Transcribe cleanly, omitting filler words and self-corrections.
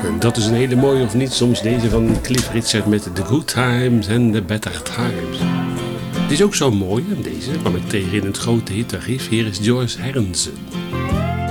En dat is een hele mooie, of niet? Soms deze van Cliff Richard met The Good Times and the Better Times. Het is ook zo mooi, en deze kwam ik tegen in het grote hitarchief. Hier is George Harrison.